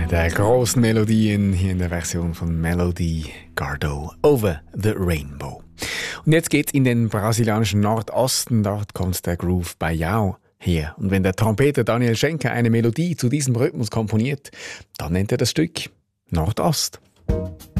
der grossen Melodien hier in der Version von Melody Gardot, Over the Rainbow. Und jetzt geht's in den brasilianischen Nordosten, dort kommt der Groove Baião her. Und wenn der Trompeter Daniel Schenker eine Melodie zu diesem Rhythmus komponiert, dann nennt er das Stück Nordost.